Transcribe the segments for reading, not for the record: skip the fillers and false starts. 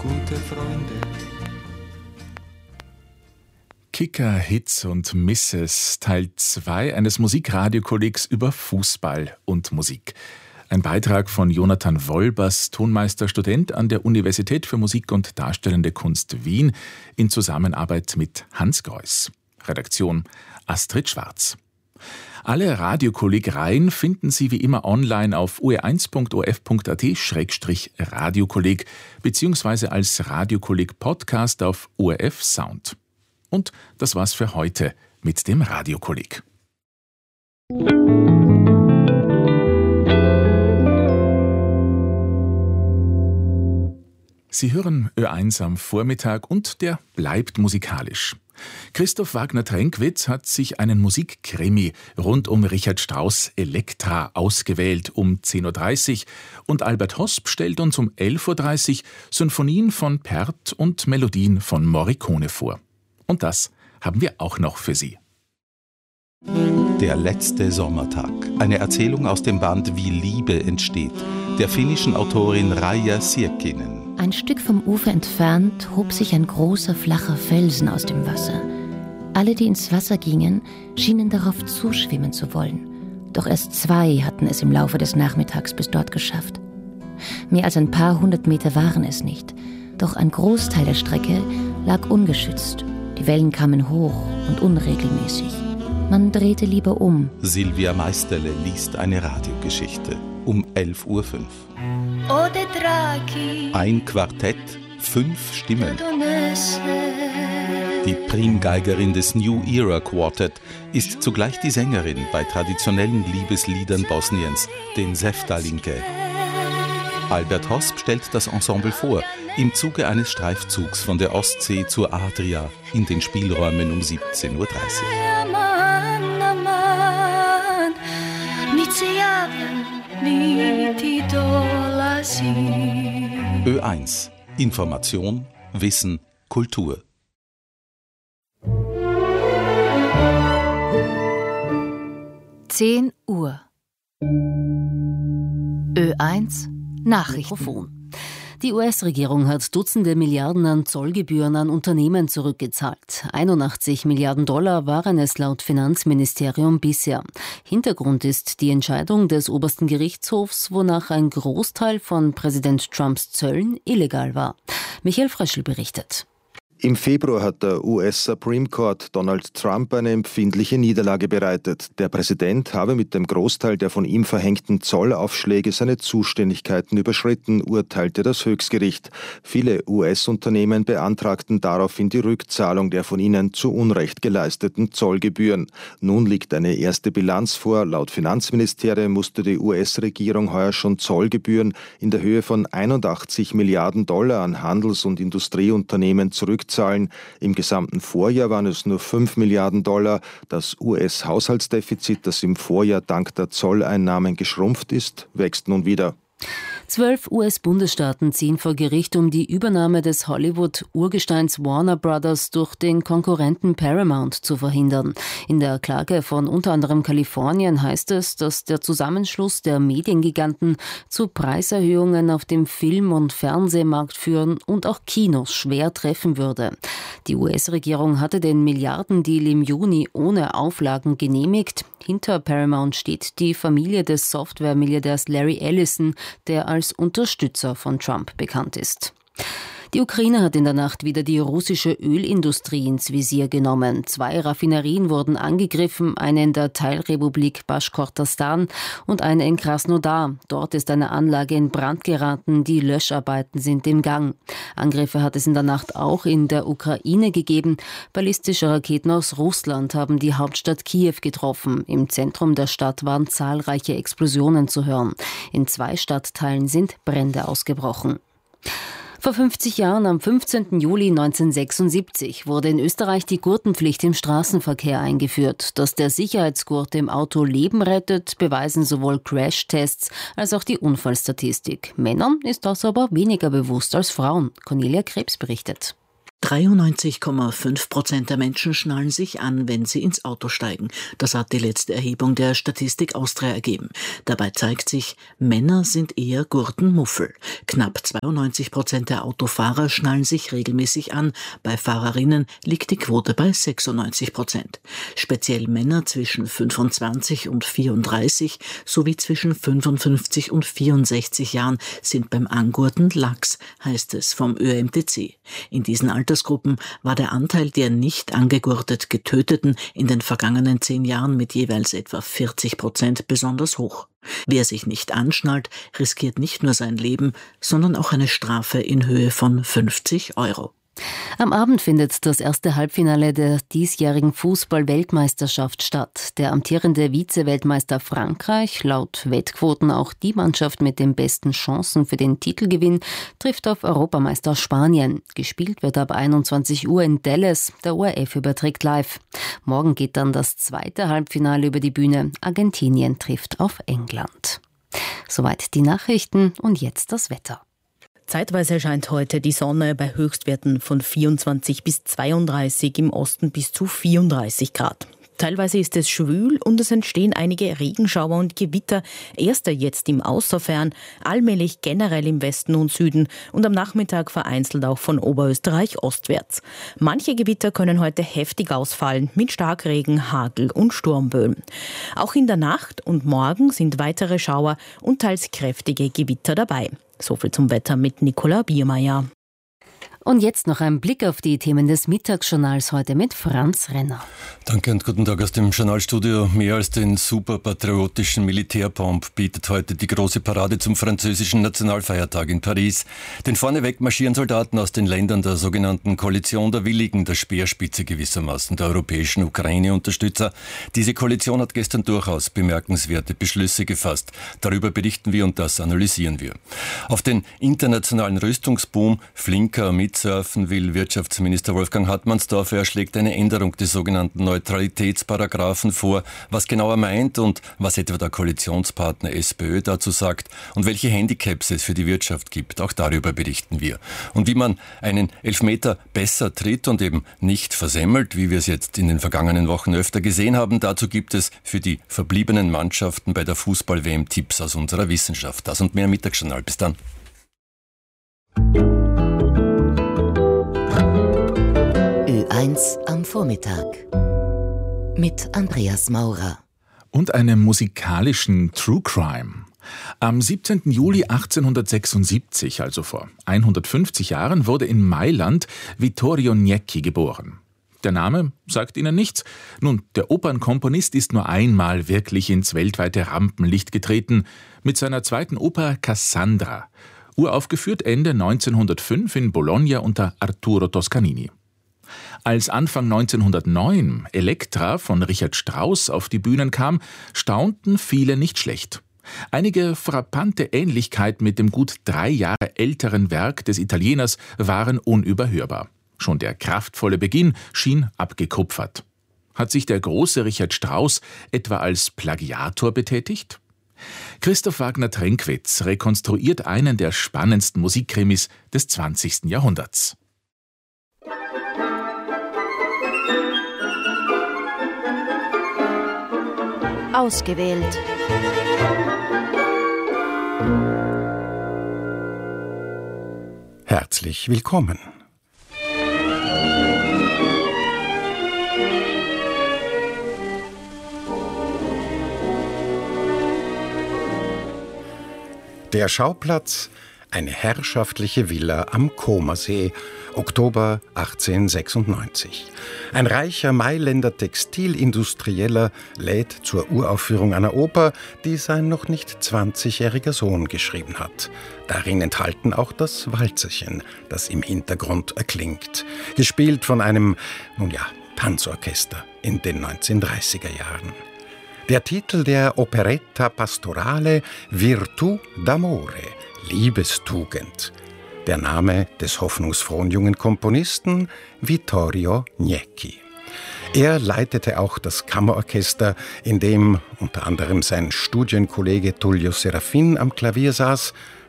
Gute Freunde. Kicker, Hits und Misses, Teil 2 eines Musikradiokollegs über Fußball und Musik. Ein Beitrag von Jonathan Wolbers, Tonmeisterstudent an der Universität für Musik und Darstellende Kunst Wien, in Zusammenarbeit mit Hans Geuss. Redaktion Astrid Schwarz. Alle Radiokolleg-Reihen finden Sie wie immer online auf ue1.orf.at/radiokolleg bzw. als Radiokolleg-Podcast auf ORF Sound. Und das war's für heute mit dem Radiokolleg. Sie hören Ö1 am Vormittag und der bleibt musikalisch. Christoph Wagner-Tränkwitz hat sich einen Musikkrimi rund um Richard Strauss' Elektra ausgewählt um 10.30 Uhr und Albert Hosp stellt uns um 11.30 Uhr Sinfonien von Pärt und Melodien von Morricone vor. Und das haben wir auch noch für Sie. Der letzte Sommertag. Eine Erzählung aus dem Band Wie Liebe entsteht, der finnischen Autorin Raija Sierkkinen. Ein Stück vom Ufer entfernt hob sich ein großer, flacher Felsen aus dem Wasser. Alle, die ins Wasser gingen, schienen darauf zuschwimmen zu wollen. Doch erst 2 hatten es im Laufe des Nachmittags bis dort geschafft. Mehr als ein paar 100 Meter waren es nicht. Doch ein Großteil der Strecke lag ungeschützt. Die Wellen kamen hoch und unregelmäßig. Man drehte lieber um. Silvia Meisterle liest eine Radiogeschichte um 11.05 Uhr. Ein Quartett, 5 Stimmen. Die Primgeigerin des New Era Quartet ist zugleich die Sängerin bei traditionellen Liebesliedern Bosniens, den Seftalinke. Albert Hosp stellt das Ensemble vor, im Zuge eines Streifzugs von der Ostsee zur Adria in den Spielräumen um 17.30 Uhr. Ö1. Information, Wissen, Kultur. Uhr. Ö1 Nachrichten. Die US-Regierung hat Dutzende Milliarden an Zollgebühren an Unternehmen zurückgezahlt. 81 Milliarden Dollar waren es laut Finanzministerium bisher. Hintergrund ist die Entscheidung des obersten Gerichtshofs, wonach ein Großteil von Präsident Trumps Zöllen illegal war. Michael Fröschl berichtet. Im Februar hat der US Supreme Court Donald Trump eine empfindliche Niederlage bereitet. Der Präsident habe mit dem Großteil der von ihm verhängten Zollaufschläge seine Zuständigkeiten überschritten, urteilte das Höchstgericht. Viele US-Unternehmen beantragten daraufhin die Rückzahlung der von ihnen zu Unrecht geleisteten Zollgebühren. Nun liegt eine erste Bilanz vor. Laut Finanzministerium musste die US-Regierung heuer schon Zollgebühren in der Höhe von 81 Milliarden Dollar an Handels- und Industrieunternehmen zurückzahlen. Im gesamten Vorjahr waren es nur 5 Milliarden Dollar. Das US-Haushaltsdefizit, das im Vorjahr dank der Zolleinnahmen geschrumpft ist, wächst nun wieder. 12 US-Bundesstaaten ziehen vor Gericht, um die Übernahme des Hollywood-Urgesteins Warner Brothers durch den Konkurrenten Paramount zu verhindern. In der Klage von unter anderem Kalifornien heißt es, dass der Zusammenschluss der Mediengiganten zu Preiserhöhungen auf dem Film- und Fernsehmarkt führen und auch Kinos schwer treffen würde. Die US-Regierung hatte den Milliardendeal im Juni ohne Auflagen genehmigt. Hinter Paramount steht die Familie des Software-Milliardärs Larry Ellison, der als Unterstützer von Trump bekannt ist. Die Ukraine hat in der Nacht wieder die russische Ölindustrie ins Visier genommen. 2 Raffinerien wurden angegriffen, eine in der Teilrepublik Baschkortostan und eine in Krasnodar. Dort ist eine Anlage in Brand geraten, die Löscharbeiten sind im Gang. Angriffe hat es in der Nacht auch in der Ukraine gegeben. Ballistische Raketen aus Russland haben die Hauptstadt Kiew getroffen. Im Zentrum der Stadt waren zahlreiche Explosionen zu hören. In 2 Stadtteilen sind Brände ausgebrochen. Vor 50 Jahren, am 15. Juli 1976, wurde in Österreich die Gurtenpflicht im Straßenverkehr eingeführt. Dass der Sicherheitsgurt im Auto Leben rettet, beweisen sowohl Crashtests als auch die Unfallstatistik. Männern ist das aber weniger bewusst als Frauen. Cornelia Krebs berichtet. 93,5% der Menschen schnallen sich an, wenn sie ins Auto steigen. Das hat die letzte Erhebung der Statistik Austria ergeben. Dabei zeigt sich, Männer sind eher Gurtenmuffel. Knapp 92% der Autofahrer schnallen sich regelmäßig an. Bei Fahrerinnen liegt die Quote bei 96%. Speziell Männer zwischen 25 und 34 sowie zwischen 55 und 64 Jahren sind beim Angurten lax, heißt es vom ÖMTC. In diesen Altersgruppen war der Anteil der nicht angegurtet Getöteten in den vergangenen 10 Jahren mit jeweils etwa 40% besonders hoch. Wer sich nicht anschnallt, riskiert nicht nur sein Leben, sondern auch eine Strafe in Höhe von 50 €. Am Abend findet das erste Halbfinale der diesjährigen Fußball-Weltmeisterschaft statt. Der amtierende Vize-Weltmeister Frankreich, laut Wettquoten auch die Mannschaft mit den besten Chancen für den Titelgewinn, trifft auf Europameister Spanien. Gespielt wird ab 21 Uhr in Dallas. Der ORF überträgt live. Morgen geht dann das zweite Halbfinale über die Bühne. Argentinien trifft auf England. Soweit die Nachrichten und jetzt das Wetter. Zeitweise scheint heute die Sonne bei Höchstwerten von 24 bis 32, im Osten bis zu 34 Grad. Teilweise ist es schwül und es entstehen einige Regenschauer und Gewitter, erster jetzt im Außerfern, allmählich generell im Westen und Süden und am Nachmittag vereinzelt auch von Oberösterreich ostwärts. Manche Gewitter können heute heftig ausfallen, mit Starkregen, Hagel und Sturmböen. Auch in der Nacht und morgen sind weitere Schauer und teils kräftige Gewitter dabei. So viel zum Wetter mit Nicola Biermeier. Und jetzt noch ein Blick auf die Themen des Mittagsjournals heute mit Franz Renner. Danke und guten Tag aus dem Journalstudio. Mehr als den superpatriotischen Militärpomp bietet heute die große Parade zum französischen Nationalfeiertag in Paris. Denn vorneweg marschieren Soldaten aus den Ländern der sogenannten Koalition der Willigen, der Speerspitze gewissermaßen der europäischen Ukraine-Unterstützer. Diese Koalition hat gestern durchaus bemerkenswerte Beschlüsse gefasst. Darüber berichten wir und das analysieren wir. Auf den internationalen Rüstungsboom flinker mitsurfen will Wirtschaftsminister Wolfgang Hartmannsdorfer. Er schlägt eine Änderung des sogenannten Neutralitätsparagraphen vor. Was genau er meint und was etwa der Koalitionspartner SPÖ dazu sagt und welche Handicaps es für die Wirtschaft gibt, auch darüber berichten wir. Und wie man einen Elfmeter besser tritt und eben nicht versemmelt, wie wir es jetzt in den vergangenen Wochen öfter gesehen haben, dazu gibt es für die verbliebenen Mannschaften bei der Fußball-WM Tipps aus unserer Wissenschaft. Das und mehr im Mittagsjournal. Bis dann. Ö1 am Vormittag mit Andreas Maurer und einem musikalischen True Crime. Am 17. Juli 1876, also vor 150 Jahren, wurde in Mailand Vittorio Niecki geboren. Der Name sagt Ihnen nichts? Nun, der Opernkomponist ist nur einmal wirklich ins weltweite Rampenlicht getreten, mit seiner zweiten Oper Cassandra, uraufgeführt Ende 1905 in Bologna unter Arturo Toscanini. Als Anfang 1909 Elektra von Richard Strauss auf die Bühnen kam, staunten viele nicht schlecht. Einige frappante Ähnlichkeiten mit dem gut 3 Jahre älteren Werk des Italieners waren unüberhörbar. Schon der kraftvolle Beginn schien abgekupfert. Hat sich der große Richard Strauss etwa als Plagiator betätigt? Christoph Wagner-Trenkwitz rekonstruiert einen der spannendsten Musikkrimis des 20. Jahrhunderts. Ausgewählt. Herzlich willkommen. Der Schauplatz: eine herrschaftliche Villa am Comersee, Oktober 1896. Ein reicher Mailänder Textilindustrieller lädt zur Uraufführung einer Oper, die sein noch nicht 20-jähriger Sohn geschrieben hat. Darin enthalten auch das Walzerchen, das im Hintergrund erklingt. Gespielt von einem, Tanzorchester in den 1930er Jahren. Der Titel der Operetta Pastorale Virtù d'amore, Liebestugend. Der Name des hoffnungsfrohen jungen Komponisten Vittorio Niecki. Er leitete auch das Kammerorchester, in dem unter anderem sein Studienkollege Tullio Serafin am Klavier saß,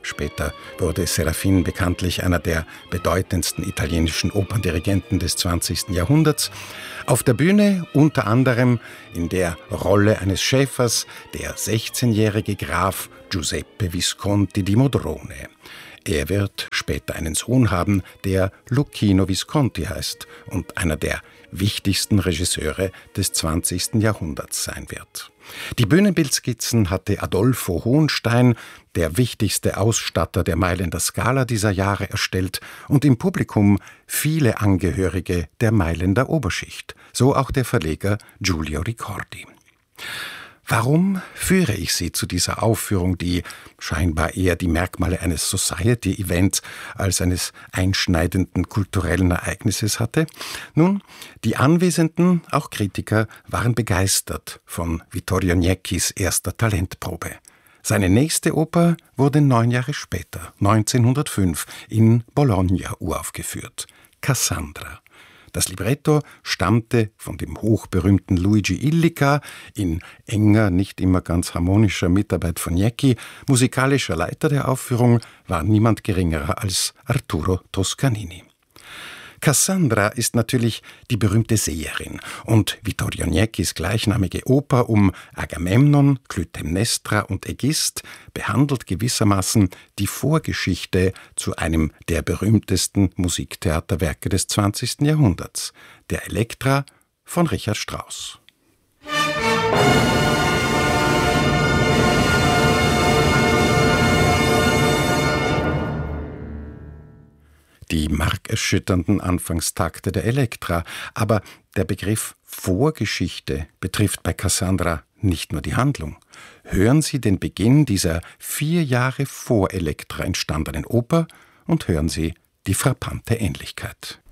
Später wurde Serafin bekanntlich einer der bedeutendsten italienischen Operndirigenten des 20. Jahrhunderts. Auf der Bühne unter anderem in der Rolle eines Schäfers der 16-jährige Graf Giuseppe Visconti di Modrone. Er wird später einen Sohn haben, der Luchino Visconti heißt und einer der wichtigsten Regisseure des 20. Jahrhunderts sein wird. Die Bühnenbildskizzen hatte Adolfo Hohenstein, der wichtigste Ausstatter der Mailänder Scala dieser Jahre, erstellt und im Publikum viele Angehörige der Mailänder Oberschicht, so auch der Verleger Giulio Ricordi. Warum führe ich Sie zu dieser Aufführung, die scheinbar eher die Merkmale eines Society-Events als eines einschneidenden kulturellen Ereignisses hatte? Nun, die Anwesenden, auch Kritiker, waren begeistert von Vittorio Nieckis erster Talentprobe. Seine nächste Oper wurde 9 Jahre später, 1905, in Bologna uraufgeführt, Cassandra. Das Libretto stammte von dem hochberühmten Luigi Illica, in enger, nicht immer ganz harmonischer Mitarbeit von Niecki. Musikalischer Leiter der Aufführung war niemand geringerer als Arturo Toscanini. Cassandra ist natürlich die berühmte Seherin und Vittorio Nieckis gleichnamige Oper um Agamemnon, Clytemnestra und Aegist behandelt gewissermaßen die Vorgeschichte zu einem der berühmtesten Musiktheaterwerke des 20. Jahrhunderts, der Elektra von Richard Strauss. Die markerschütternden Anfangstakte der Elektra, aber der Begriff Vorgeschichte betrifft bei Cassandra nicht nur die Handlung. Hören Sie den Beginn dieser 4 Jahre vor Elektra entstandenen Oper und hören Sie die frappante Ähnlichkeit.